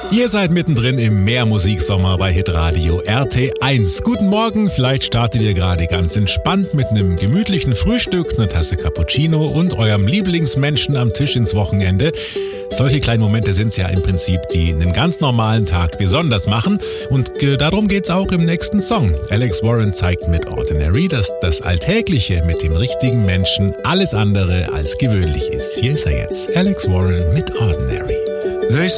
Ihr seid mittendrin im Mehrmusiksommer bei Hitradio RT1. Guten Morgen, vielleicht startet ihr gerade ganz entspannt mit einem gemütlichen Frühstück, einer Tasse Cappuccino und eurem Lieblingsmenschen am Tisch ins Wochenende. Solche kleinen Momente sind es ja im Prinzip, die einen ganz normalen Tag besonders machen. Und darum geht's auch im nächsten Song. Alex Warren zeigt mit Ordinary, dass das Alltägliche mit dem richtigen Menschen alles andere als gewöhnlich ist. Hier ist er jetzt, Alex Warren mit Ordinary.